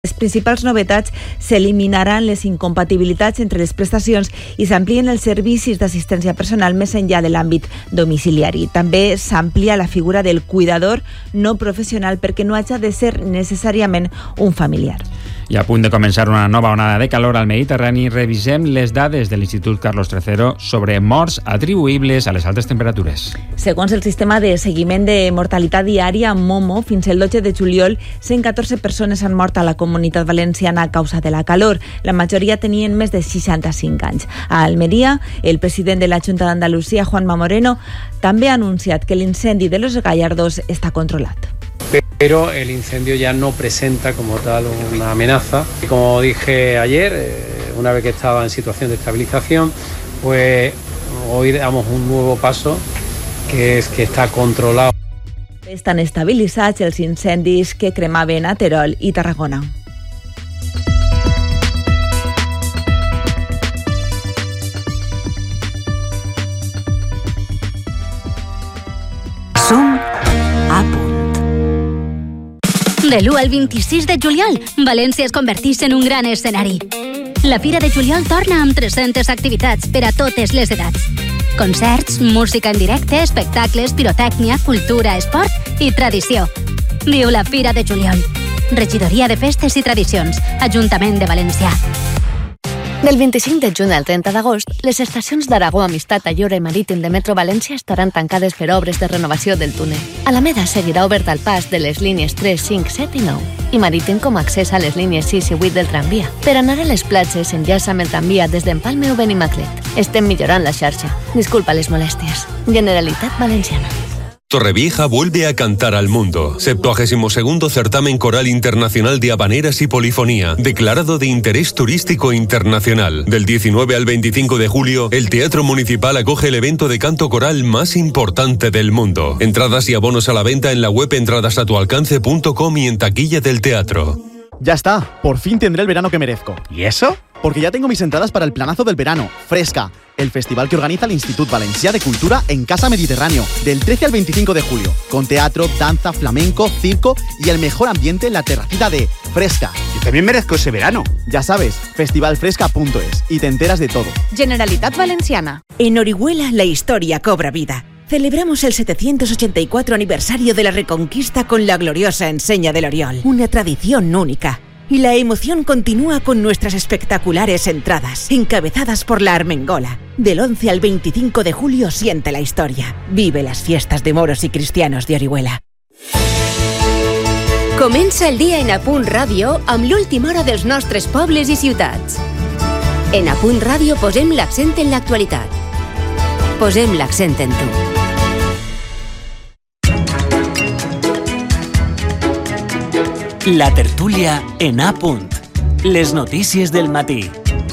Les principals novetats: s'eliminaran les incompatibilitats entre les prestacions i s'amplien els servicis d'assistència personal més enllà de l'àmbit domiciliari. També s'amplia la figura del cuidador no professional perquè no hagi de ser necessàriament un familiar. I a punt de començar una nova onada de calor al Mediterrani, revisem les dades de l'Institut Carlos III sobre morts atribuïbles a les altes temperatures. Segons el sistema de seguiment de mortalitat diària MOMO, fins el 12 de juliol, 114 persones han mort a la Comunitat Valenciana a causa de la calor. La majoria tenien més de 65 anys. A Almeria, el president de la Junta d'Andalusia, Juanma Moreno, també ha anunciat que l'incendi de Los Gallardos està controlat. Pero el incendio ya no presenta como tal una amenaza. Y como dije ayer, una vez que estaba en situación de estabilización, pues hoy damos un nuevo paso, que es que está controlado. Estan estabilitzats els incendis que cremaven a Terol i Tarragona. Som a punt. De l'1 al 26 de juliol, València es converteix en un gran escenari. La Fira de Juliol torna amb 300 activitats per a totes les edats. Concerts, música en directe, espectacles, pirotècnia, cultura, esport i tradició. Viu la Fira de Juliol. Regidoria de Festes i Tradicions, Ajuntament de València. Del 25 de juny al 30 d'agost, les estacions d'Aragó, Amistat, Ayora i Marítim de Metro València estaran tancades per obres de renovació del túnel. Alameda seguirà obert al pas de les línies 3, 5, 7 i 9 i Marítim com a accés a les línies 6 i 8 del tramvia. Per anar a les platges s'enllaça amb el tramvia des d'Empalme o Benimaclet. Estem millorant la xarxa. Disculpa les molèsties. Generalitat Valenciana. Torrevieja vuelve a cantar al mundo. 72º Certamen Coral Internacional de Habaneras y Polifonía, declarado de interés turístico internacional. Del 19 al 25 de julio, el Teatro Municipal acoge el evento de canto coral más importante del mundo. Entradas y abonos a la venta en la web entradasatualcance.com y en taquilla del teatro. Ya está, por fin tendré el verano que merezco. ¿Y eso? Porque ya tengo mis entradas para el planazo del verano, Fresca, el festival que organiza el Institut Valencià de Cultura en Casa Mediterráneo, del 13 al 25 de julio, con teatro, danza, flamenco, circo y el mejor ambiente en la terracita de Fresca. Yo también merezco ese verano. Ya sabes, festivalfresca.es y te enteras de todo. Generalitat Valenciana. En Orihuela la historia cobra vida. Celebramos el 784 aniversario de la Reconquista con la gloriosa enseña del Oriol, una tradición única. Y la emoción continúa con nuestras espectaculares entradas, encabezadas por la Armengola. Del 11 al 25 de julio siente la historia. Vive las fiestas de moros y cristianos de Orihuela. Comença el dia en A Punt Ràdio amb l'última hora dels nostres pobles i ciutats. En A Punt Ràdio posem l'accent en l'actualitat. Posem l'accent en tu. La tertúlia en A Punt. Les notícies del matí.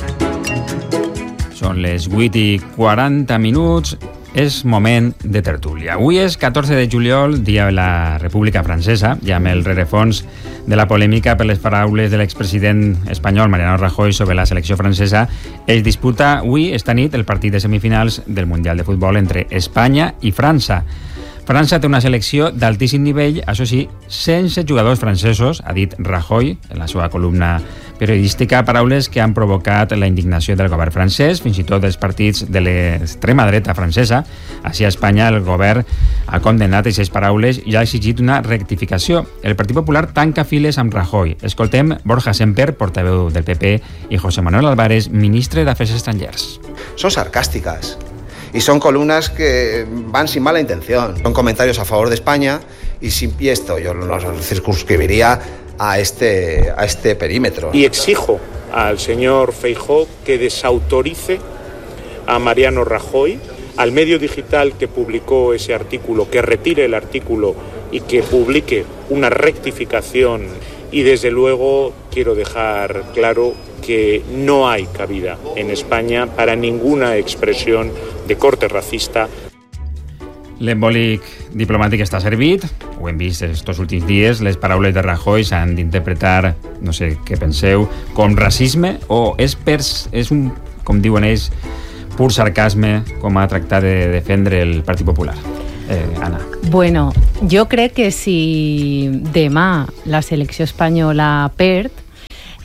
Són les 8:40. És moment de tertúlia. Avui és 14 de juliol, dia de la República Francesa, i amb el rerefons de la polèmica per les paraules de l'expresident espanyol Mariano Rajoy sobre la selecció francesa, es disputa avui, esta nit, el partit de semifinals del Mundial de Futbol entre Espanya i França. França té una selecció d'altíssim nivell, això sí, sense jugadors francesos, ha dit Rajoy en la seva columna periodística, paraules que han provocat la indignació del govern francès, fins i tot dels partits de l'extrema dreta francesa. Així a Espanya el govern ha condemnat aquestes paraules i ha exigit una rectificació. El Partit Popular tanca files amb Rajoy. Escoltem Borja Semper, portaveu del PP, i José Manuel Álvarez, ministre d'Afers Estrangers. Son sarcásticas. Y son columnas que van sin mala intención. Son comentarios a favor de España y esto yo lo circunscribiría a este perímetro. Y exijo al señor Feijóo que desautorice a Mariano Rajoy, al medio digital que publicó ese artículo, que retire el artículo y que publique una rectificación. Y desde luego quiero dejar claro que no hay cabida en España para ninguna expresión de corte racista. L'embòlic diplomàtic està servit, ho hem vist estos últims dies, les paraules de Rajoy s'han d'interpretar, no sé què penseu, com racisme o és un, com diuen ells, pur sarcasme, com ha tractat de defendre el Partit Popular. Anna. Bueno, jo crec que si demà la selecció espanyola perd,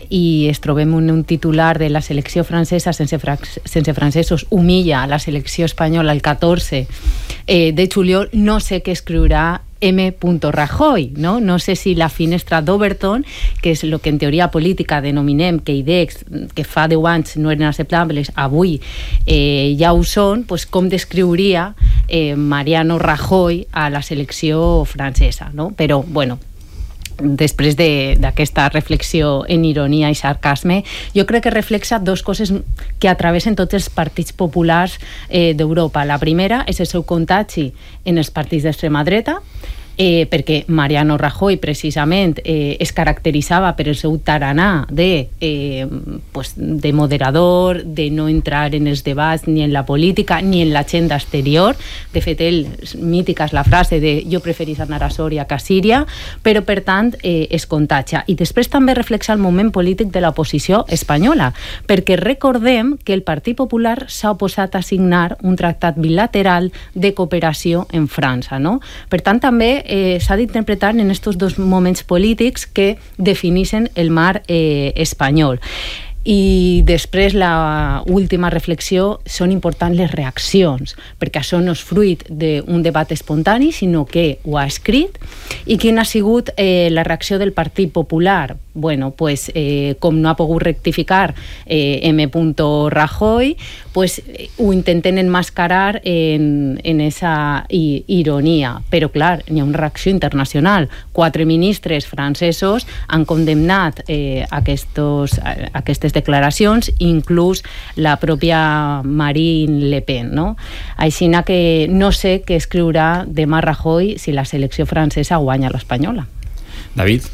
i es trobem un titular de la selecció francesa sense francesos humilla la selecció espanyola el 14 de juliol, no sé què escriurà M. Rajoy, no? No sé si la finestra d'Overton, que és el que en teoria política denominem que idees que fa 10 anys no eren acceptables, avui ja ho són, doncs com descriuria Mariano Rajoy a la selecció francesa, no? Però, bueno, després d'aquesta reflexió en ironia i sarcasme, jo crec que reflexa dos coses que atravessen tots els partits populars d'Europa. La primera és el seu contagi en els partits d'extrema dreta, perquè Mariano Rajoy precisament es caracteritzava per el seu taranà de moderador, de no entrar en els debats ni en la política ni en l'agenda exterior. De fet, mítica és la frase de jo preferís anar a Sòria que a Síria, però per tant es contagia. I després també reflexa el moment polític de l'oposició espanyola, perquè recordem que el Partit Popular s'ha oposat a signar un tractat bilateral de cooperació en França, no? Per tant, també s'ha d'interpretar en aquests dos moments polítics que defineixen el mar espanyol. I després la última reflexió, són importants les reaccions, perquè això no és fruit d'un debat espontani, sinó que ho ha escrit. I quina ha sigut la reacció del Partit Popular? Bueno, pues com no ha pogut rectificar M. Rajoy, pues ho intenten enmascarar en esa ironia. Però clar, n'hi ha una reacció internacional. 4 ministres francesos han condemnat aquestes declaracions, inclús la pròpia Marine Le Pen, no? Així que no sé què escriurà demà Rajoy si la selecció francesa guanya l'espanyola. David?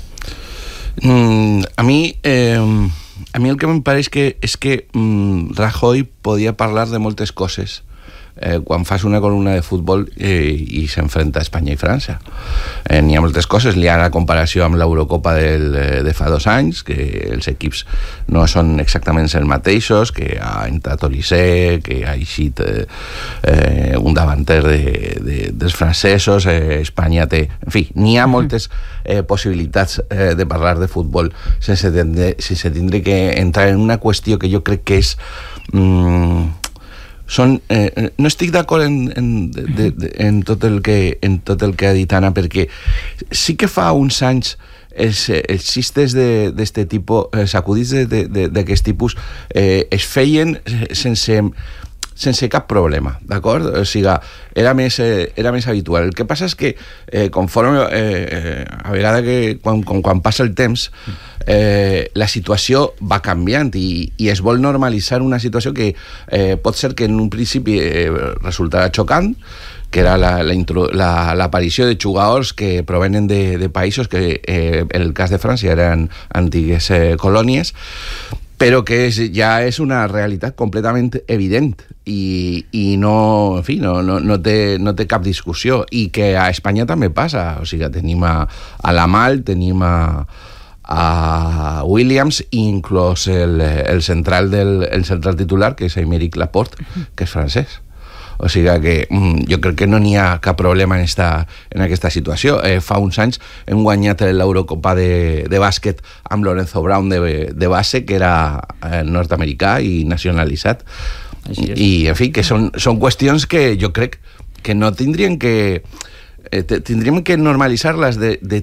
A mi el que em pareix és que Rajoy podia parlar de moltes coses quan fas una columna de futbol i s'enfrenta a Espanya i França. N'hi ha moltes coses. Hi ha la comparació amb l'Eurocopa de fa 2 anys, que els equips no són exactament els mateixos, que ha entrat Olysée, que ha eixit un davanter dels francesos, Espanya té... En fi, n'hi ha moltes possibilitats de parlar de futbol sense tindre que entrar en una qüestió que jo crec que és... no estic d'acord en tot el que ha dit Anna, perquè sí que fa uns anys els xistes d'aquest tipus, els acudits d'aquest tipus es feien sense cap problema, d'acord? O sigui, era més habitual. El que passa és que conforme a vegades que quan passa el temps la situació va canviant i es vol normalitzar una situació que pot ser que en un principi resultarà xocant, que era l'aparició de jugadors que provenen de països que en el cas de França eren antigues colònies, però que ja és una realitat completament evident i no, en fi, no té cap discussió, i que a Espanya també passa. O sigui, tenim a Lamal, tenim a Williams, i inclús el central titular, que és Aymeric Laporte, que és francès. O sigui que jo crec que no n'hi ha cap problema en aquesta situació. Fa uns anys hem guanyat l'Eurocopa de bàsquet amb Lorenzo Brown de base, que era nord-americà i nacionalitzat. I, en fi, que són qüestions que jo crec que no tindríem que normalitzar-les de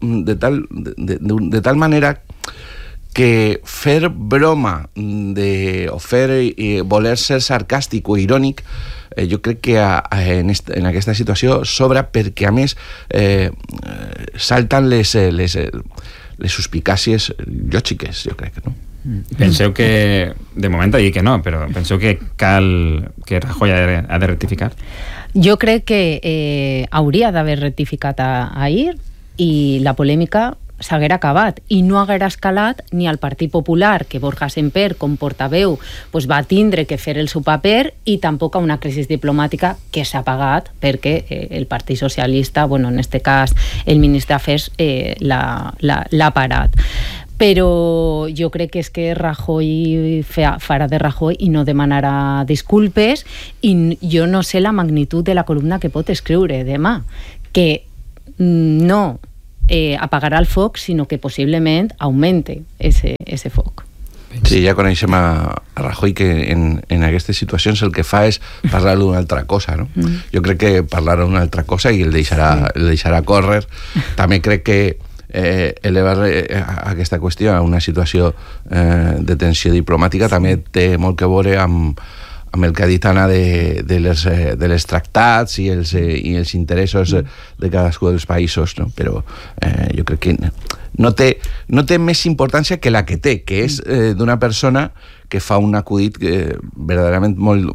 tal manera que fer broma o voler ser sarcàstic o irònic, jo crec que en aquesta situació sobra, perquè a més salten les suspicàcies lògiques, jo crec, no? Penseu que, de moment ha dit que no, però penseu que cal que Rajoy ha de rectificar? Jo crec que hauria d'haver rectificat ahir, i la polèmica s'haguera acabat i no haguera escalat ni al Partit Popular, que Borja Semper, com portaveu, va tindre que fer el seu paper, i tampoc a una crisi diplomàtica que s'ha pagat perquè el Partit Socialista, en este cas el ministre d'Afers, l'ha parat. Però jo crec que és que Rajoy farà de Rajoy i no demanarà disculpes, i jo no sé la magnitud de la columna que pot escriure demà, que no apagarà el foc, sinó que possiblement augmente ese ese foc. Sí, ja coneixem a Rajoy, que en aquestes situacions el que fa és parlar d'una altra cosa, no? Jo crec que parlarà d'una altra cosa i el deixarà córrer. També crec que elevar aquesta qüestió a una situació de tensió diplomàtica també té molt que veure amb el que ha dit Anna de les tractats i els interessos de cadascun dels països, no? Però jo crec que no té més importància que la que té, que és d'una persona que fa un acudit verdaderament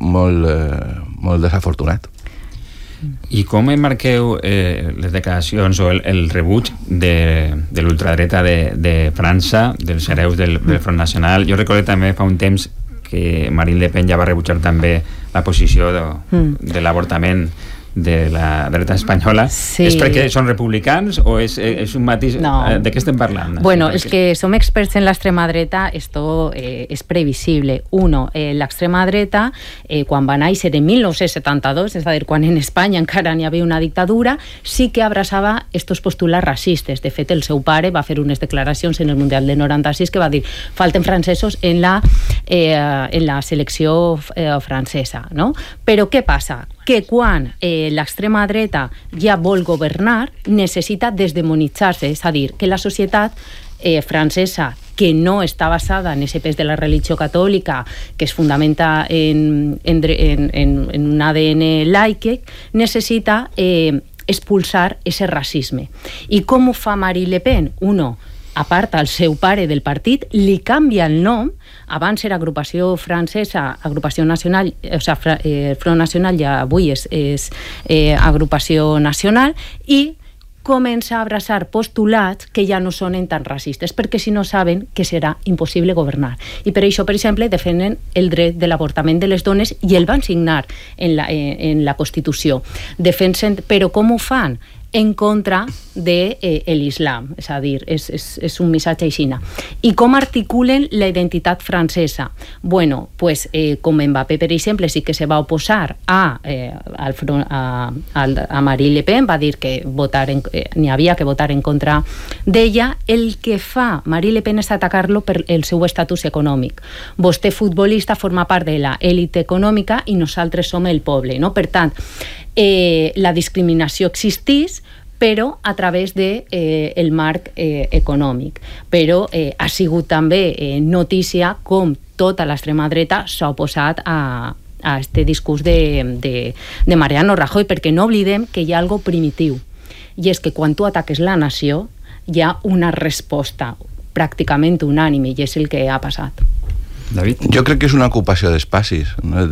molt desafortunat. I com emmarqueu les declaracions o el rebuig de l'ultradreta de França, dels hereus del Front Nacional? Jo recordo també fa un temps que Marine Le Pen ja va rebutjar també la posició de l'avortament de la dreta espanyola. Sí. És perquè són republicans o és un matís? No. De què estem parlant? Bueno, és que som experts en l'extrema dreta, esto és previsible. Uno, l'extrema dreta, quan va néixer en 1972, és a dir, quan en Espanya encara n'hi havia una dictadura, sí que abraçava estos postulats racistes. De fet, el seu pare va fer unes declaracions en el Mundial del 96 que va dir falten francesos en la selecció francesa, no? Però què passa? Que quan l'extrema dreta ja vol governar, necessita desdemonitzar-se, és a dir, que la societat francesa, que no està basada en ese pes de la religió catòlica, que es fundamenta en un ADN laic, necessita expulsar ese racisme. I com ho fa Marine Le Pen? Uno, aparta el seu pare del partit, li canvia el nom, abans era agrupació francesa, agrupació nacional, o sigui, Front Nacional ja avui és agrupació nacional, i comença a abraçar postulats que ja no són tan racistes, perquè si no saben que serà impossible governar. I per això, per exemple, defenen el dret de l'avortament de les dones i el van signar en la Constitució. Defensen, però com ho fan? En contra de l'islam, és a dir, és un missatge aixina. I com articulen la identitat francesa? Bueno, pues com Mbappé, per exemple, sí que se va oposar a Marine Le Pen, va dir que n'hi havia que votar en contra d'ella. El que fa Marine Le Pen és atacar-lo per el seu estatus econòmic. Vostè, futbolista, forma part de l'elit econòmica i nosaltres som el poble, no? Per tant, la discriminació existís, però a través del marc econòmic. Però ha sigut també notícia com tota l'extrema dreta s'ha oposat a aquest discurs de Mariano Rajoy, perquè no oblidem que hi ha algo primitiu, i és que quan tu ataques la nació hi ha una resposta pràcticament unànime, i és el que ha passat. David? Jo crec que és una ocupació d'espais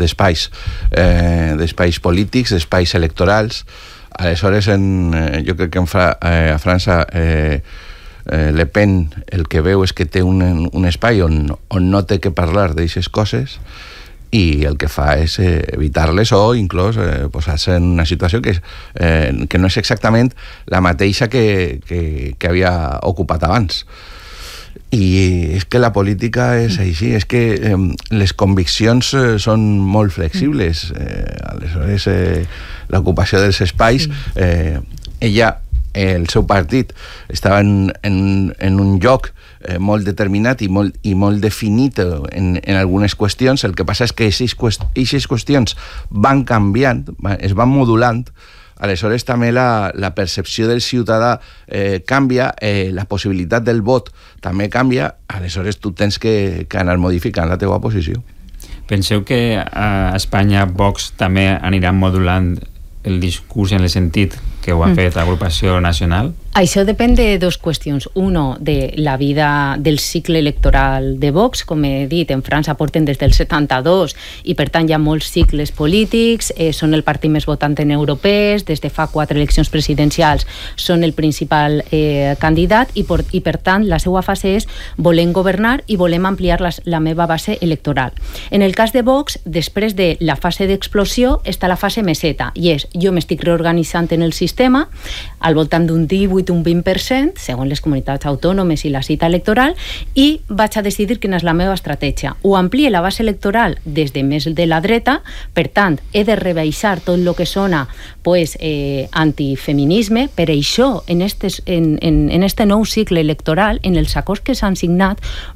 polítics, d'espais electorals. Aleshores, jo crec que a França Le Pen el que veu és que té un espai on no té que parlar d'aixes coses, i el que fa és evitar-les o inclús posar-se en una situació que no és exactament la mateixa que havia ocupat abans. I és que la política és així, és que les conviccions són molt flexibles. Aleshores, l'ocupació dels espais, ella, el seu partit, estava en un lloc molt determinat i molt definit en algunes qüestions. El que passa és que aquestes qüestions van canviant, es van modulant. Aleshores també la percepció del ciutadà canvia, la possibilitat del vot també canvia, aleshores tu tens que anar modificant la teva posició. Penseu que a Espanya Vox també anirà modulant el discurs en el sentit que ho ha fet l'agrupació nacional? Això depèn de dues qüestions. Uno, de la vida del cicle electoral de Vox. Com he dit, en França porten des del 72 i per tant hi ha molts cicles polítics, són el partit més votant en europees, des de fa 4 eleccions presidencials són el principal candidat i per tant la seva fase és volem governar i volem ampliar la meva base electoral. En el cas de Vox, després de la fase d'explosió està la fase meseta, i és jo m'estic reorganitzant en el sistema al voltant d'un 18 un 20%, segons les comunitats autònomes i la cita electoral, i vaig a decidir quina és la meva estratègia. Ho amplie la base electoral des de més de la dreta, per tant, he de rebaixar tot el que sona antifeminisme. Per això, en este nou cicle electoral, en els acords que s'han signat, no hem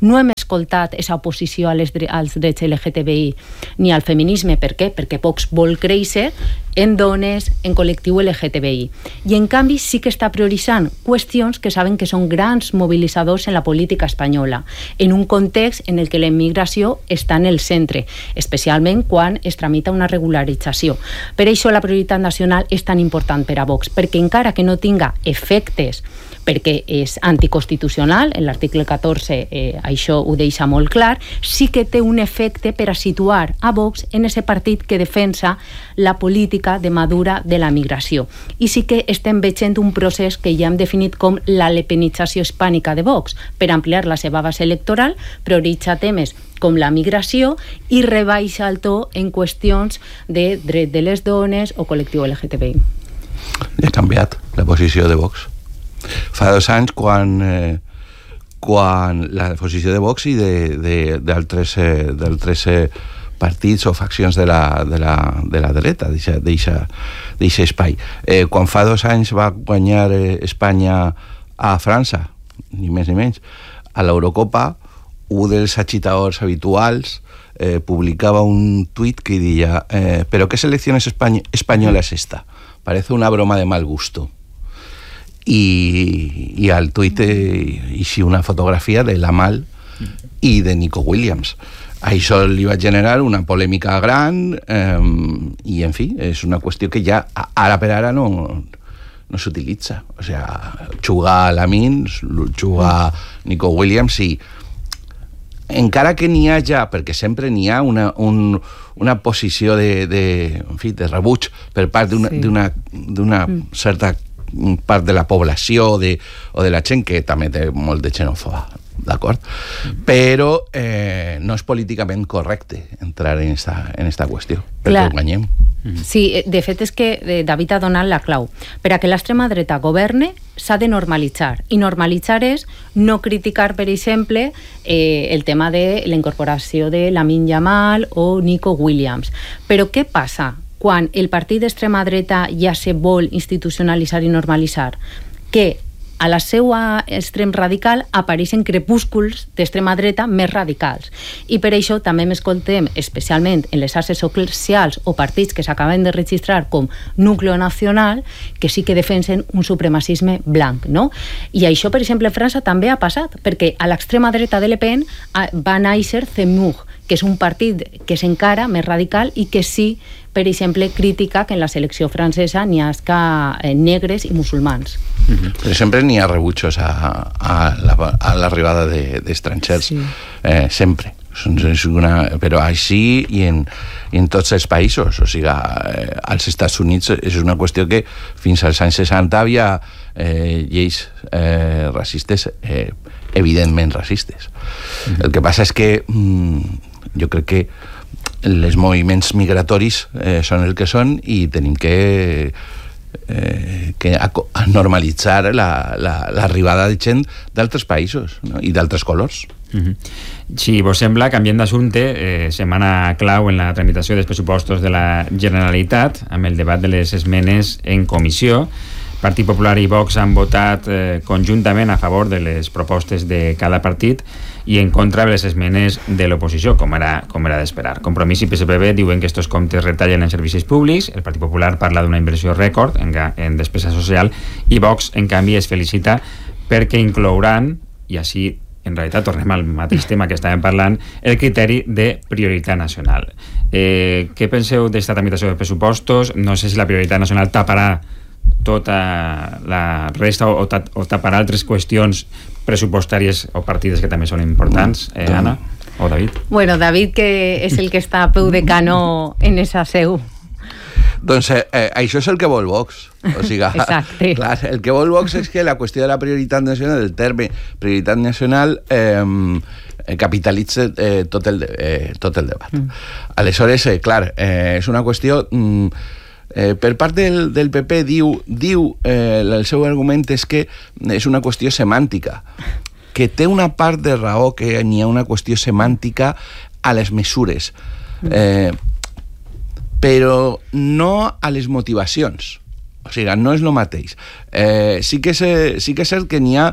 escoltat esa oposició als drets LGTBI ni al feminisme. Per què? Perquè Vox vol créixer en dones, en col·lectiu LGTBI. I en canvi sí que està prioritzant qüestions que saben que són grans mobilitzadors en la política espanyola, en un context en el que la immigració està en el centre, especialment quan es tramita una regularització. Per això la prioritat nacional és tan important per a Vox, perquè encara que no tinga efectes perquè és anticonstitucional, en l'article 14 això ho deixa molt clar, sí que té un efecte per a situar a Vox en ese partit que defensa la política de madura de la migració. I sí que estem veient un procés que ja hem definit com la lepenització hispànica de Vox, per ampliar la seva base electoral, prioritza temes com la migració i rebaixa el to en qüestions de dret de les dones o col·lectiu LGTBI. Ha canviat la posició de Vox. Fa 2 anys quan la posició de Vox i d'altres partits o faccions de la dreta d'eixe espai. Quan fa 2 anys va guanyar Espanya a França, ni més ni menys, a l'Eurocopa, un dels agitadors habituals publicaba un tuit que decía ¿pero qué selección española es esta? Parece una broma de mal gusto. Y al tuit hice una fotografía de Lamal y de Nico Williams. Això li va generar una polèmica gran i, en fi, és una qüestió que ja ara per ara no s'utilitza. O sea, jugar Lamin, jugar Nico Williams i encara que n'hi ha ja, perquè sempre n'hi ha una posició de rebuig per part d'una certa part de la població o de la gent que també té molt de xenòfoba, d'acord? Però no és políticament correcte entrar en esta qüestió, perquè ho guanyem. Sí, de fet és que David ha donat la clau. Per a que l'extrema dreta governe s'ha de normalitzar, i normalitzar és no criticar, per exemple, el tema de la incorporació de Lamin Yamal o Nico Williams. Però què passa quan el partit d'extrema dreta ja se vol institucionalitzar i normalitzar? Que a la seva extrem radical apareixen crepúsculs d'extrema dreta més radicals. I per això també m'escoltem, especialment en les xarxes socials o partits que s'acaben de registrar com Núcleo Nacional, que sí que defensen un supremacisme blanc, no? I això, per exemple, a França també ha passat, perquè a l'extrema dreta de Le Pen va néixer Zemmour, que és un partit que s'encara més radical i que sí, per exemple, critica que en la selecció francesa n'hi hagi negres i musulmans. Però sempre n'hi ha rebutjos a l'arribada d'estrangers, sempre. Però així i en tots els països. O sigui, als Estats Units és una qüestió que fins als anys 60 havia lleis racistes, evidentment racistes. El que passa és que jo crec que els moviments migratoris són el que són i tenim que normalitzar l'arribada de gent d'altres països, no? I d'altres colors. Si vos sembla, canviant d'assumpte, setmana clau en la tramitació dels pressupostos de la Generalitat, amb el debat de les esmenes en comissió. Partit Popular i Vox han votat conjuntament a favor de les propostes de cada partit i en contra de les esmenes de l'oposició, com era d'esperar. Compromís i PSPB diuen que estos comptes retallen en servicis públics, el Partit Popular parla d'una inversió rècord en despesa social i Vox, en canvi, es felicita perquè inclouran, i així en realitat tornem al mateix tema que estàvem parlant, el criteri de prioritat nacional. Què penseu d'esta tramitació de pressupostos? No sé si la prioritat nacional taparà tota la resta o taparà altres qüestions pressupostàries o partides que també són importants, Anna o David? Bueno, David, que és el que està a peu de canó en esa seu. Doncs això és el que vol Vox. O sigui, clar, el que vol Vox és que la qüestió de la prioritat nacional, el terme prioritat nacional, capitalitza tot el debat. Aleshores, clar, és una qüestió... per part del PP diu el seu argument és que és una qüestió semàntica, que té una part de raó que n'hi ha una qüestió semàntica a les mesures, però no a les motivacions. O sigui, no és el mateix. Sí que és cert que n'hi ha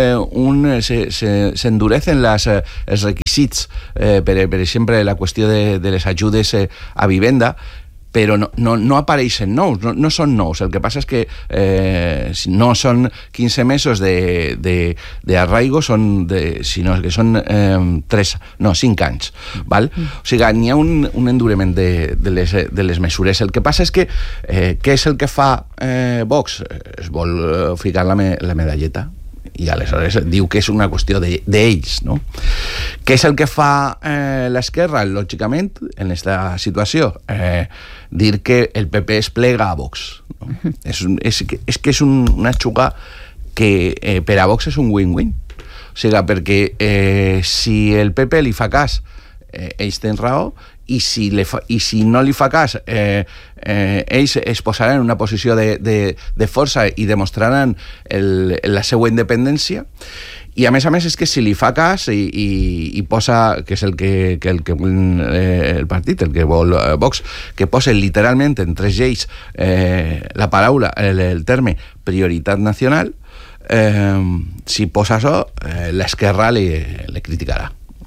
s'endurecen els requisits, per exemple, la qüestió de les ajudes a vivenda, però no apareixen nous, no són nous. El que passa és que no són 15 mesos d'arraigo, sinó que són 5 anys. Val? O sigui, n'hi ha un endurement de les mesures. El que passa és que què és el que fa Vox? Es vol ficar la medalleta i aleshores diu que és una qüestió d'ells, no? Què és el que fa l'esquerra, lògicament, en aquesta situació? Dir que el PP es plega a Vox, no? És que és una xuga que per a Vox és un win-win. O sigui, perquè si el PP li fa cas, ells tenen raó, i si no li fa cas, ells es posaran en una posició de força i demostraran la seva independència. I a més és que si li fa cas i posa, que és el que vol el partit, el que vol Vox, que posa literalment en 3 lleis la paraula, el terme prioritat nacional, si posa això, l'esquerra li criticarà.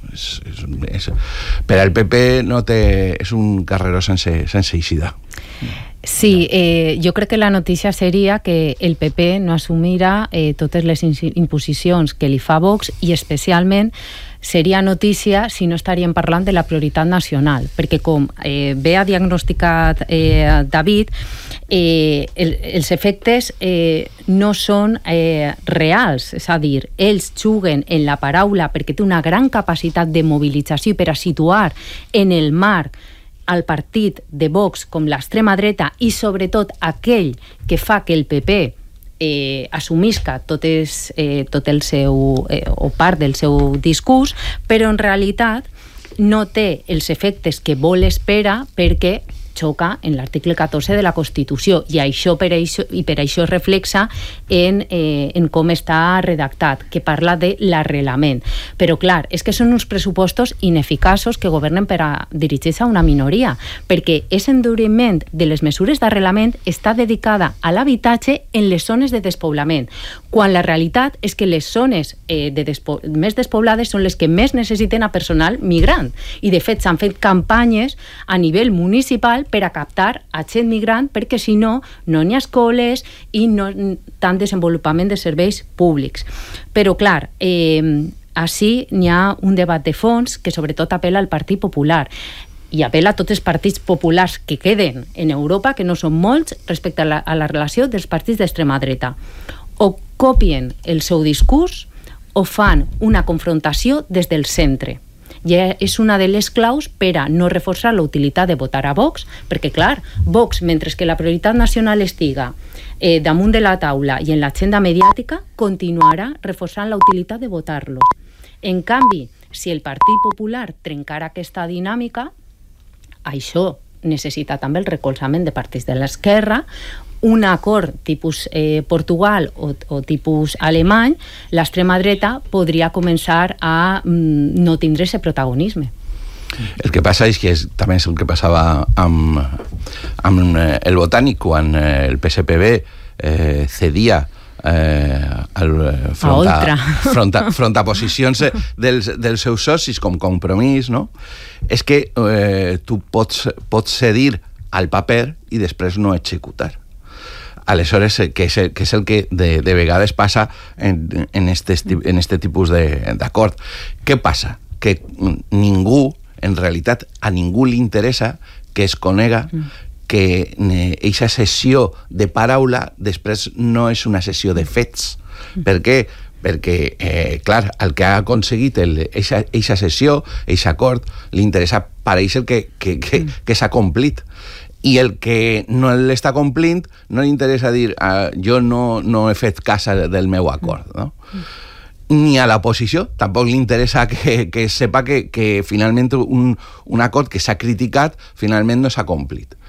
Per al PP és un carreró sense eixida. Sí, jo crec que la notícia seria que el PP no assumirà totes les imposicions que li fa Vox i especialment seria notícia si no estaríem parlant de la prioritat nacional, perquè com bé ha diagnosticat David, els efectes no són reals, és a dir, ells juguen en la paraula perquè té una gran capacitat de mobilització per a situar en el marc al partit de Vox com l'extrema dreta i sobretot aquell que fa que el PP assumisca tot el seu o part del seu discurs, però en realitat no té els efectes que vol espera perquè xoca en l'article 14 de la Constitució i per això es reflexa en com està redactat, que parla de l'arrelament. Però clar, és que són uns pressupostos ineficaços que governen per a dirigir-se a una minoria, perquè aquest enduriment de les mesures d'arrelament està dedicada a l'habitatge en les zones de despoblament, quan la realitat és que les zones més despoblades són les que més necessiten a personal migrant. I de fet s'han fet campanyes a nivell municipal per a captar a gent migrant perquè si no n'hi ha escoles i no tant desenvolupament de serveis públics. Però clar, així n'hi ha un debat de fons que sobretot apela al Partit Popular i apela a tots els partits populars que queden en Europa, que no són molts, respecte a la relació dels partits d'extrema dreta. O copien el seu discurs o fan una confrontació des del centre. I és una de les claus per a no reforçar la utilitat de votar a Vox, perquè, clar, Vox, mentre que la prioritat nacional estiga damunt de la taula i en l'agenda mediàtica, continuarà reforçant la utilitat de votar-los. En canvi, si el Partit Popular trencara aquesta dinàmica, això necessita també el recolzament de partits de l'esquerra, un acord tipus Portugal o tipus alemany, l'extrema dreta podria començar a no tindre ese protagonisme. El que passa és que també és el que passava amb el Botànic quan el PSPB cedia front a posicions dels seus socis com Compromís, no? És que tu pots cedir al paper i després no executar. Aleshores, que és el que de vegades passa en este tipus d'acord. Què passa? Que ningú, en realitat, a ningú li interessa que es conega que aquesta sessió de paraula després no és una sessió de fets. Per què? Perquè, clar, el que ha aconseguit aquesta sessió, aquest acord, li interessa, pareix el que s'ha complit. I el que no l'està complint no li interessa dir jo no he fet cas del meu acord, no? Ni a l'oposició tampoc li interessa que sepa que finalment un acord que s'ha criticat finalment no s'ha complit.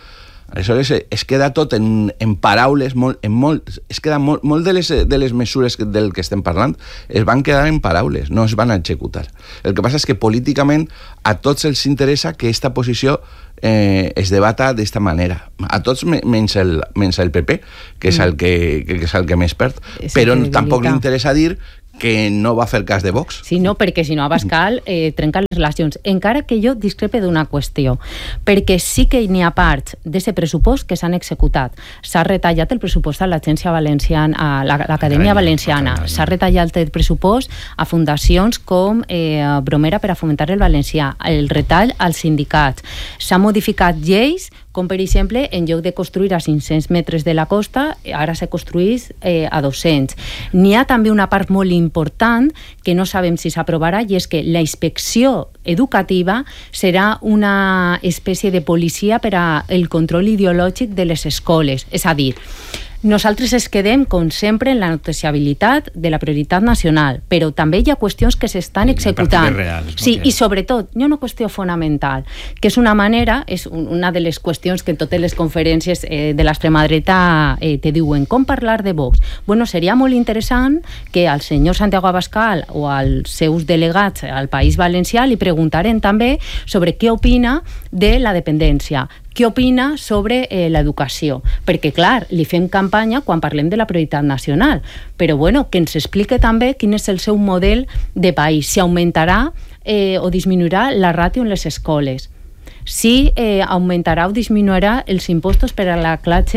Aleshores, es queda tot en paraules, es queda molt de les mesures del que estem parlant es van quedar en paraules, no es van executar. El que passa és que políticament a tots els interessa que aquesta posició es debata d'esta manera. A tots menys el PP, que és el que més perd, però tampoc li interessa dir que no va fer cas de Vox. Sí, no, perquè si no Abascal trenca les relacions. Encara que jo discrepe d'una qüestió, perquè sí que n'hi ha parts d'aquest pressupost que s'han executat. S'ha retallat el pressupost a l'Agència Valenciana, a l'Acadèmia Valenciana, s'ha retallat el pressupost a fundacions com Bromera per a fomentar el valencià, el retall als sindicats. S'ha modificat lleis com per exemple, en lloc de construir a 500 metres de la costa, ara se construís a 200. N'hi ha també una part molt important que no sabem si s'aprovarà, i és que la inspecció educativa serà una espècie de policia per al control ideològic de les escoles. És a dir, nosaltres es quedem, com sempre, en la noticiabilitat de la prioritat nacional, però també hi ha qüestions que s'estan executant. Reals, no? Sí, i sobretot, hi ha una qüestió fonamental, que és una manera, és una de les qüestions que en totes les conferències de l'extrema dreta te diuen, com parlar de Vox? Bueno, seria molt interessant que al senyor Santiago Abascal o als seus delegats al País Valencià li preguntaren també sobre què opina de la dependència, què opina sobre l'educació, perquè clar, li fem campanya quan parlem de la prioritat nacional, però bueno, que ens explique també quin és el seu model de país, si augmentarà o disminuirà la ràtio en les escoles, si augmentarà o disminuirà els impostos per a la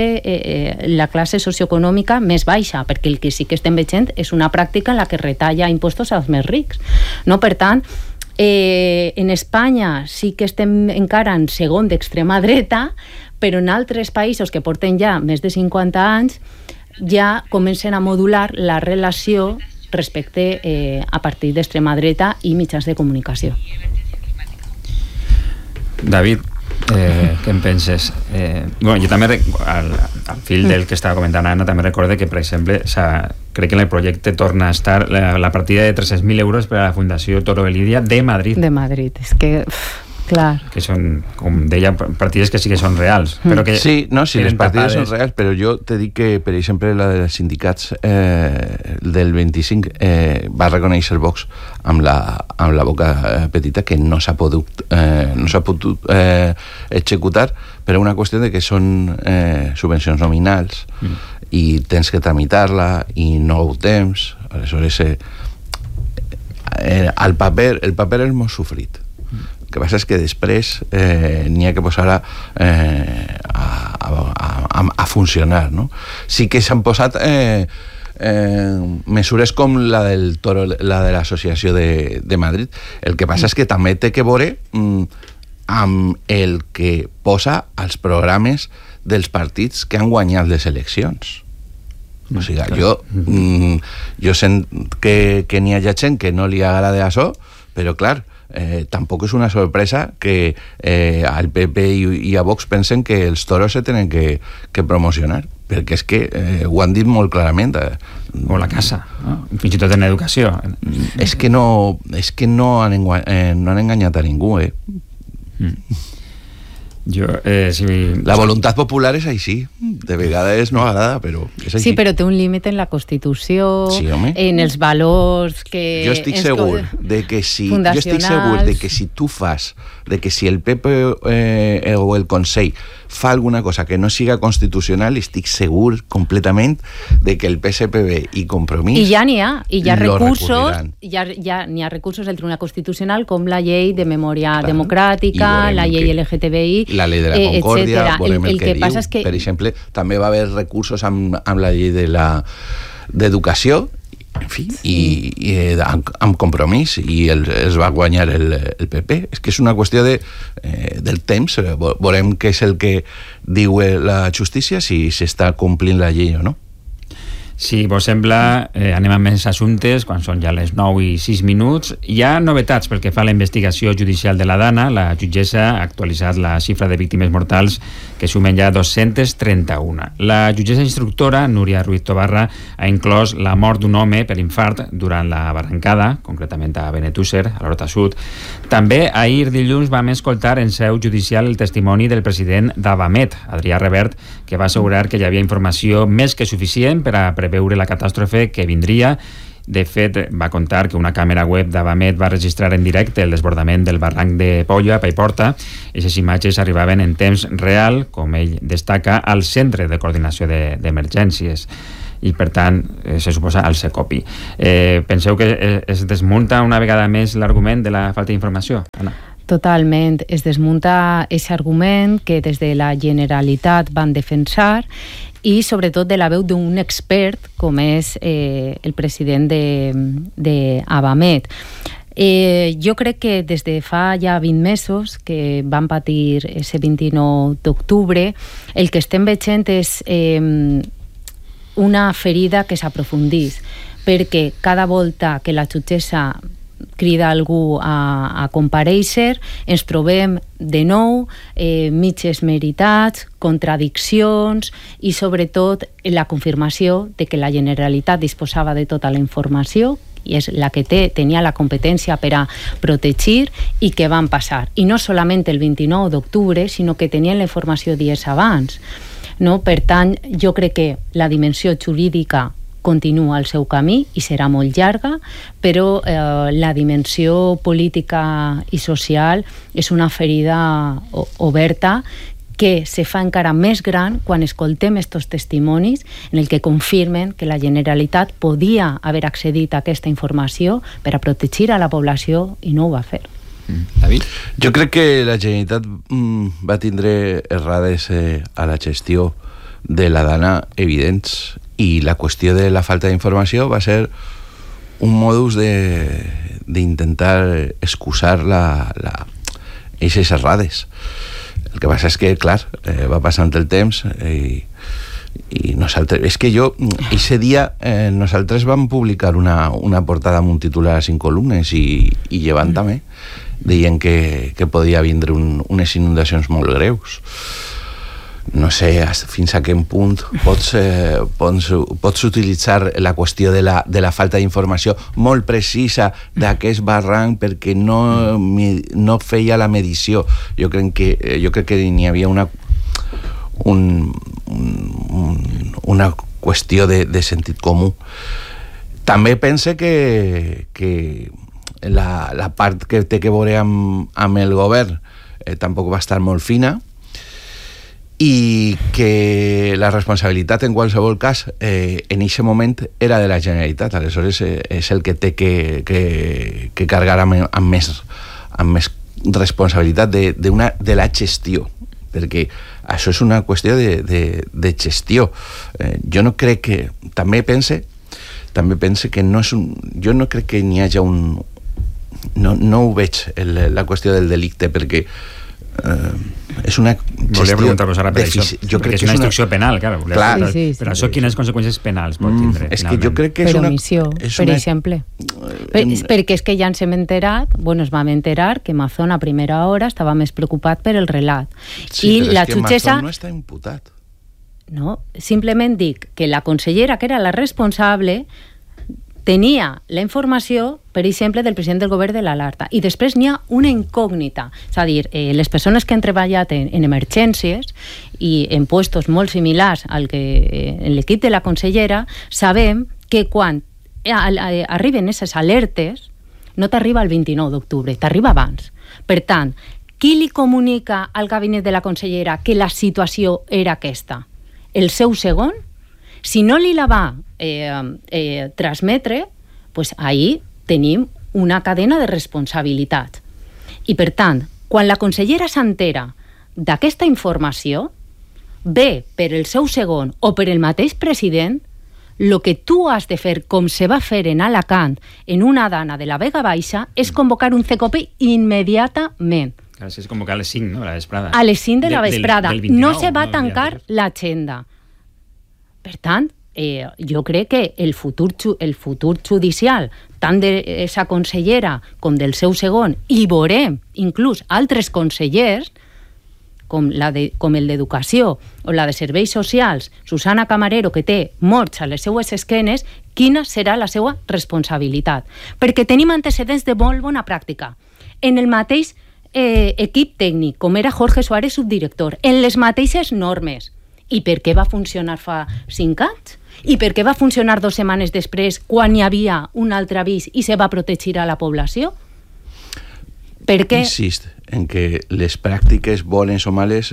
classe socioeconòmica més baixa, perquè el que sí que estem veient és una pràctica en la que retalla impostos als més rics, no? Per tant, en Espanya sí que estem encara en segon d'extrema dreta, però en altres països que porten ja més de 50 anys ja comencen a modular la relació respecte a partir d'extrema dreta i mitjans de comunicació. David, què en penses? Bueno, jo també, al fil del que estava comentant Anna, també recorde que, per exemple, crec que en el projecte torna a estar la partida de 300.000 euros per a la Fundació Toro Lidia de Madrid. De Madrid, és que... Clar. Que són, com deia, partides que sí que són reals. Però que sí, no, sí, les partides són reals, però jo te dic que, per exemple, la dels sindicats del 25 va reconèixer Vox amb la boca petita que no s'ha pogut executar per una qüestió de que són subvencions nominals i tens que tramitar-la i no ho temps. Aleshores, el paper és molt sofrit. El que passa és que després n'hi ha que posar a funcionar, no? Sí que s'han posat mesures com la del Toro, la de l'Associació de Madrid. El que passa és que també té que veure amb el que posa als programes dels partits que han guanyat les eleccions. O sigui, jo sent que n'hi ha gent que no li agrada això, però clar, tampoc és una sorpresa que al PP i a Vox pensen que els toros se tenen que promocionar, perquè és que ho han dit molt clarament. O la casa, no? Fins i tot en educació. És que no han enganyat a ningú, La voluntat popular és així, de vegades no agrada, però és així. Sí, però té un límit en la Constitució, sí, en els valors que... Jo estic segur de que si tu fas, de que si el PP o el Consell fa alguna cosa que no siga constitucional, estic segur completament de que el PSPB i Compromís i ja n'hi ha, i hi ha recursos, n'hi ha recursos del Tribunal Constitucional com la llei de memòria democràtica, la llei LGTBI, la llei de la Concòrdia, veurem el que diu. Per exemple, també va haver recursos amb la llei d'educació, en fi, i amb Compromís, i es va guanyar el PP. És que és una qüestió del temps. Veurem què és el que diu la justícia, si s'està complint la llei o no. Si vos sembla, anem amb més assumptes, quan són ja les 9:06. Hi ha novetats pel que fa a la investigació judicial de la Dana. La jutgessa ha actualitzat la xifra de víctimes mortals, que sumen ja 231. La jutgessa instructora, Núria Ruiz Tobarra, ha inclòs la mort d'un home per infart durant la barrancada, concretament a Benetússer, a l'Horta Sud. També ahir dilluns vam escoltar en seu judicial el testimoni del president d'Avamet, Adrià Revert, que va assegurar que hi havia informació més que suficient per a preveure la catàstrofe que vindria. De fet, va contar que una càmera web d'Avamet va registrar en directe el desbordament del barranc de Polla, a Paiporta. Aquestes imatges arribaven en temps real, com ell destaca, al Centre de Coordinació d'Emergències i, per tant, se suposa al Secopi. Penseu que es desmunta una vegada més l'argument de la falta d'informació, Anna? Totalment, es desmunta aquest argument que des de la Generalitat van defensar i sobretot de la veu d'un expert com és el president d'Avamet. Jo crec que des de fa ja 20 mesos que van patir ese 29 d'octubre, el que estem veient és una ferida que s'aprofundís, perquè cada volta que la jutgessa crida algú a comparèixer, ens trobem de nou mitges meritats, contradiccions i sobretot la confirmació de que la Generalitat disposava de tota la informació i és la que tenia la competència per a protegir i que van passar. I no solament el 29 d'octubre, sinó que tenien la informació dies abans. No? Per tant, jo crec que la dimensió jurídica continua el seu camí i serà molt llarga, però la dimensió política i social és una ferida oberta que se fa encara més gran quan escoltem estos testimonis en el que confirmen que la Generalitat podia haver accedit a aquesta informació per a protegir a la població i no ho va fer. David? Jo crec que la Generalitat va tindre errades a la gestió de la Dana evidents i la qüestió de la falta d'informació va ser un modus d'intentar excusar eixes errades. El que passa és que, clar, va passant el temps i nosaltres... És que ese dia nosaltres vam publicar una portada amb un titular a 5 columnes i llevant també deien que podia vindre unes inundacions molt greus. No sé fins a quin punt pots utilitzar la qüestió de la falta d'informació molt precisa d'aquest barranc perquè no feia la medició. Jo crec que n'hi havia una qüestió de sentit comú. També pense que la part que té que veure amb el govern tampoc va estar molt fina i que la responsabilitat en qualsevol cas en aquest moment era de la Generalitat. Aleshores és el que té que cargar amb més responsabilitat de la gestió, perquè això és una qüestió de gestió. Jo no crec que... També pense que no és un... Jo no crec que n'hi hagi un... No ho veig, la qüestió del delicte, perquè és una gestió... Volia preguntar-vos ara per això, perquè és una instrucció penal, clar. Però això quines conseqüències penals pot tindre? És que jo crec que és per una... omissió, per exemple. Perquè és que ja ens hem enterat, es vam enterar que Mazón a primera hora estava més preocupat per el relat. Sí, I però la és que jutgessa... Mazón no està imputat. No, simplement dic que la consellera, que era la responsable, tenia la informació, per exemple, del president del govern de l'Alerta. I després n'hi ha una incògnita. És a dir, les persones que han treballat en emergències i en puestos molt similars al que en l'equip de la consellera, sabem que quan arriben aquestes alertes no t'arriba el 29 d'octubre, t'arriba abans. Per tant, qui li comunica al gabinet de la consellera que la situació era aquesta? El seu segon? Si no li la va transmetre, doncs ahir tenim una cadena de responsabilitat. I per tant, quan la consellera s'entera d'aquesta informació, bé per el seu segon o per el mateix president, el que tu has de fer, com se va fer en Alacant, en una dana de la Vega Baixa, és convocar un CECOPE immediatament. És convocar a les 5, no?, a la vesprada. A les 5 de la vesprada. Del 29, no se va tancar l'agenda. Per tant, jo crec que el futur judicial, tant d'esa consellera com del seu segon, i veurem inclús altres consellers, com el d'Educació o la de Serveis Socials, Susana Camarero, que té morts a les seues esquenes, quina serà la seva responsabilitat. Perquè tenim antecedents de molt bona pràctica. En el mateix equip tècnic, com era Jorge Suárez, subdirector, en les mateixes normes. I per què va funcionar fa 5 anys? I per què va funcionar 2 setmanes després, quan hi havia un altre avís i se va protegir a la població? Per què? Insist en que les pràctiques, bones o males,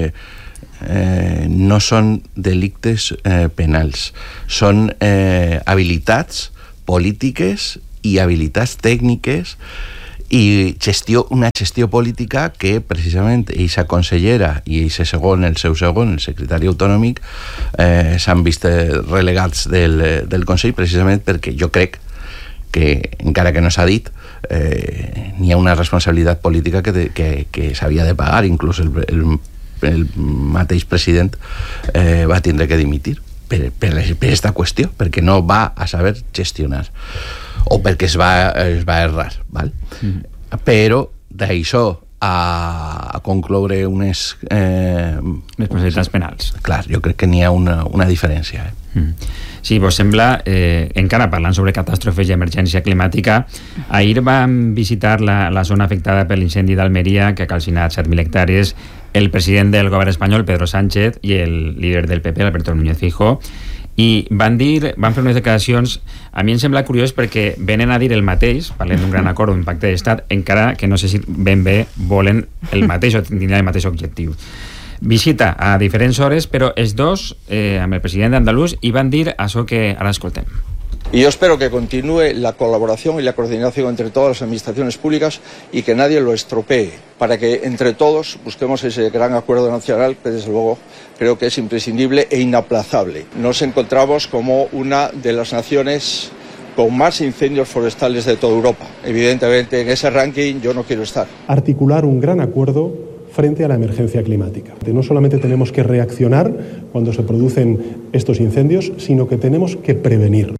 no són delictes penals. Són habilitats polítiques i habilitats tècniques i una gestió política que precisament eixa consellera i eixe segon, el seu segon, el secretari autonòmic, s'han vist relegats del Consell precisament perquè jo crec que, encara que no s'ha dit, n'hi ha una responsabilitat política que s'havia de pagar. Inclús el mateix president va tindre que dimitir per aquesta qüestió, perquè no va a saber gestionar o perquè es va errar, val? Però d'això a concloure unes responsabilitats penals. Clar, jo crec que n'hi ha una diferència. Sí, vos sembla, encara parlant sobre catàstrofes i emergència climàtica, ahir vam visitar la zona afectada per l'incendi d'Almeria, que ha calcinat 7.000 hectàrees, el president del govern espanyol, Pedro Sánchez, i el líder del PP, Alberto Núñez Feijóo, i van fer unes declaracions, a mi em sembla curiós perquè venen a dir el mateix, parlem d'un gran acord, d'un pacte d'estat, encara que no sé si ben bé volen el mateix o tindran el mateix objectiu. Visita a diferents hores, però els dos, amb el president andalús, i van dir això que ara escoltem. Y yo espero que continúe la colaboración y la coordinación entre todas las administraciones públicas y que nadie lo estropee, para que entre todos busquemos ese gran acuerdo nacional que desde luego creo que es imprescindible e inaplazable. Nos encontramos como una de las naciones con más incendios forestales de toda Europa. Evidentemente en ese ranking yo no quiero estar. Articular un gran acuerdo frente a la emergencia climática. No solamente tenemos que reaccionar cuando se producen estos incendios, sino que tenemos que prevenir.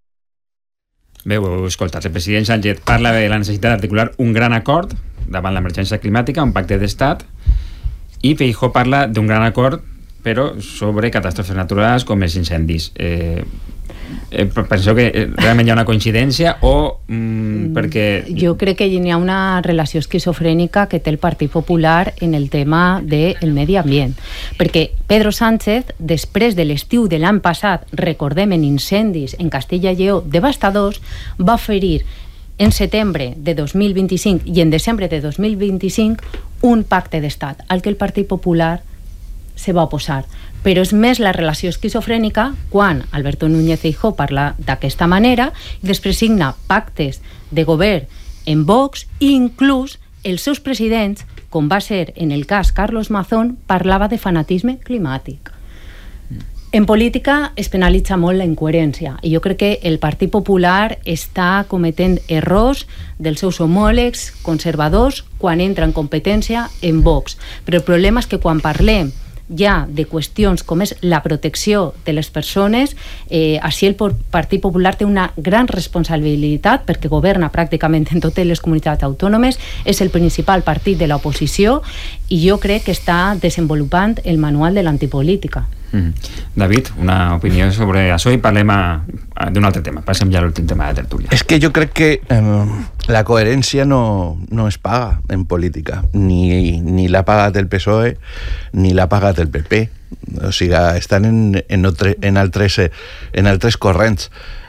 Heu escoltat, el president Sánchez parla de la necessitat d'articular un gran acord davant l'emergència climàtica, un pacte d'estat, i Feijóo parla d'un gran acord però sobre catàstrofes naturals com els incendis. Penseu que realment hi ha una coincidència o perquè... Jo crec que hi ha una relació esquizofrènica que té el Partit Popular en el tema del medi ambient, perquè Pedro Sánchez, després de l'estiu de l'any passat, recordem, en incendis en Castella i Lleó devastadors, va oferir en setembre de 2025 i en desembre de 2025 un pacte d'estat al que el Partit Popular se va oposar. Però és més la relació esquizofrènica quan Alberto Núñez Feijóo parla d'aquesta manera i després signa pactes de govern en Vox i inclús els seus presidents, com va ser en el cas Carlos Mazón, parlava de fanatisme climàtic. En política es penalitza molt la incoherència i jo crec que el Partit Popular està cometent errors dels seus homòlegs conservadors quan entra en competència en Vox. Però el problema és que quan parlem ja de qüestions com és la protecció de les persones, així el Partit Popular té una gran responsabilitat perquè governa pràcticament en totes les comunitats autònomes, és el principal partit de l'oposició i jo crec que està desenvolupant el manual de l'antipolítica. David, una opinió sobre això i parlem d'un altre tema. Passem ja a l'últim tema de tertúlia. És que jo crec que la coherència no es paga en política. Ni l'ha pagat el PSOE ni l'ha pagat el PP. O sigui, estan en altres corrents.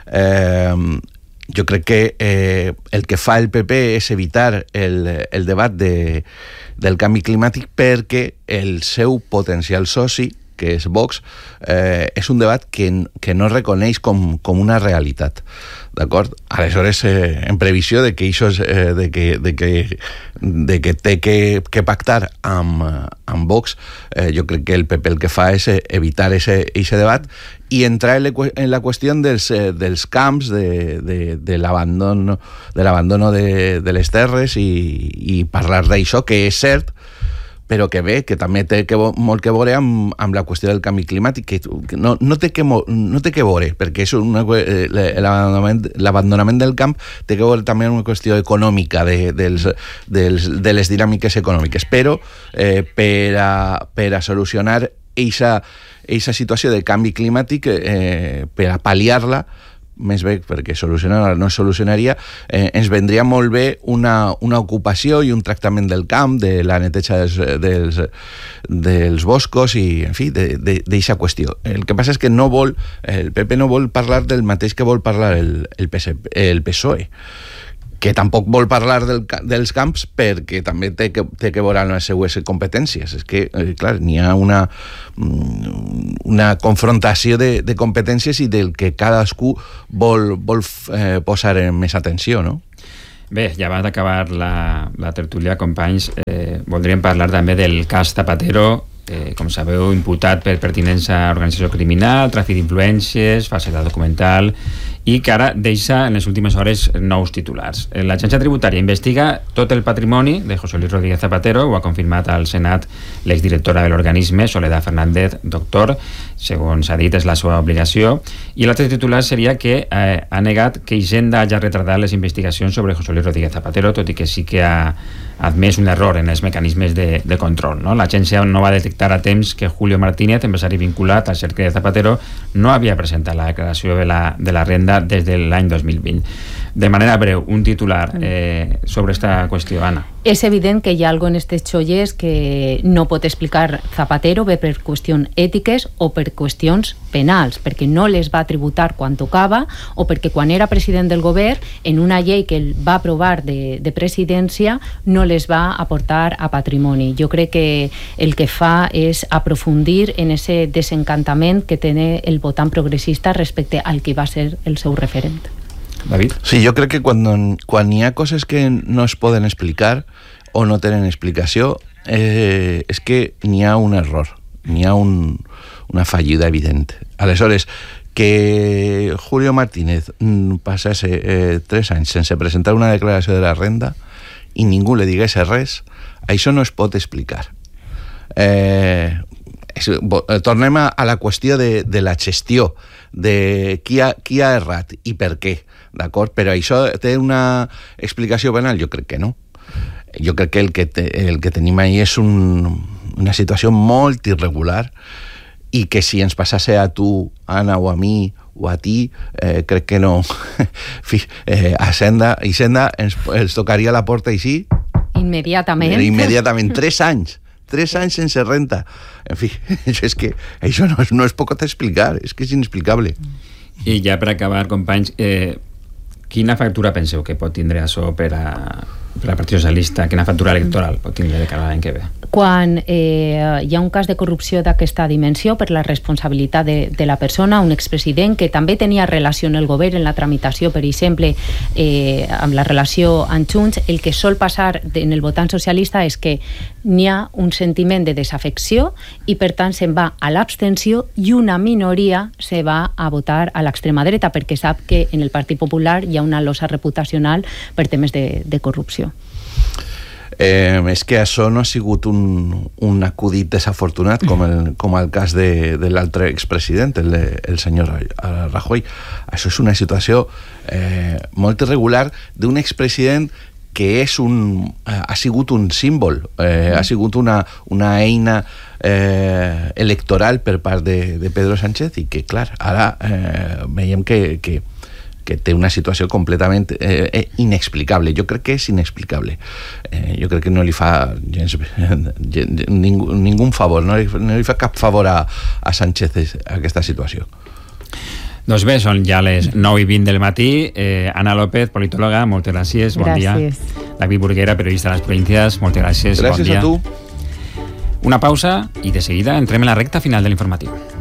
Jo crec que el que fa el PP és evitar el debat del canvi climàtic perquè el seu potencial soci, que és Vox, és un debat que no reconeix com una realitat, d'acord? Aleshores, en previsió de que això de que té que pactar amb Vox, jo crec que el PP el que fa és evitar ese debat i entrar en la qüestió dels camps, de l'abandono de les terres i parlar d'això, que és cert, però que bé, que també té molt que veure amb la qüestió del canvi climàtic, que no té que veure, perquè és l'abandonament del camp té que veure també amb una qüestió econòmica de les dinàmiques econòmiques, però per a solucionar eixa situació de canvi climàtic, per a pal·liar-la, més bé, perquè solucionar no es solucionaria, ens vendria molt bé una ocupació i un tractament del camp, de la neteja dels boscos i, en fi, d'eixa qüestió. El que passa és que el PP no vol parlar del mateix que vol parlar el PSOE, que tampoc vol parlar dels camps perquè també té que veure amb les seues competències. És que, clar, n'hi ha una confrontació de competències i del que cadascú vol posar més atenció, no? Bé, ja va d'acabar la tertúlia, companys. Voldríem parlar també del cas Zapatero, com sabeu, imputat per pertinença a organització criminal, tràfic d'influències, falsedat documental, i que ara deixa en les últimes hores nous titulars. L'Agència Tributària investiga tot el patrimoni de José Luis Rodríguez Zapatero, ho ha confirmat al Senat l'exdirectora de l'organisme, Soledad Fernández, doctor, segons s'ha dit és la seva obligació, i l'altre titular seria que ha negat que Hisenda hagi retardat les investigacions sobre José Luis Rodríguez Zapatero, tot i que sí que ha admès un error en els mecanismes de control, no? L'agència no va detectar a temps que Julio Martínez, empresari vinculat al cercle de Zapatero, no havia presentat la declaració de la renda des de l'any 2020. De manera breu, un titular sobre esta qüestió, Anna. És evident que hi ha algo en aquestes xolles que no pot explicar Zapatero, bé per qüestions ètiques o per qüestions penals, perquè no les va tributar quan tocava o perquè quan era president del govern, en una llei que va aprovar de presidència, no les va aportar a patrimoni. Jo crec que el que fa és aprofundir en ese desencantament que té el votant progressista respecte al que va ser el seu referent. David? Sí, jo crec que quan hi ha coses que no es poden explicar o no tenen explicació, és que n'hi ha un error, n'hi ha una fallida evident. Aleshores, que Julio Martínez passés 3 anys sense presentar una declaració de la renda i ningú li digués res, això no es pot explicar. Tornem a la qüestió de la gestió, de qui ha errat i per què, d'acord? Però això té una explicació penal? Jo crec que no. Jo crec que el que tenim ahí és una situació molt irregular i que si ens passase a tu, Anna, o a mi, o a ti, crec que no. Hisenda ens tocaria la porta així? Immediatament. 3 anys. 3 anys sense renta. En fi, és que això no es pot explicar, és que és inexplicable. I ja per acabar, companys, quina factura penseu que pot tindre això per a Partit Socialista? Quina factura electoral pot tindre de cara a l'any que ve? Quan hi ha un cas de corrupció d'aquesta dimensió per la responsabilitat de la persona, un expresident que també tenia relació en el govern en la tramitació, per exemple, amb la relació amb Junts, el que sol passar en el votant socialista és que n'hi ha un sentiment de desafecció i per tant se'n va a l'abstenció i una minoria se va a votar a l'extrema dreta perquè sap que en el Partit Popular hi ha una losa reputacional per temes de corrupció. És que això no ha sigut un acudit desafortunat com el cas de l'altre expresident, el senyor Rajoy. Això és una situació molt irregular d'un expresident que ha sigut un símbol, ha sigut una eina electoral per part de Pedro Sánchez i que, clar, ara veiem que té una situació completament inexplicable. Jo crec que és inexplicable. Jo crec que no li fa ningú favor, no li fa cap favor a Sánchez aquesta situació. Doncs bé, són ja les 9:20 del matí. Ana López, politòloga, moltes gràcies, bon dia. David Burguera, periodista de les Provincias, moltes gràcies, bon dia. Gràcies a tu. Una pausa i de seguida entrem en la recta final de l'informatiu.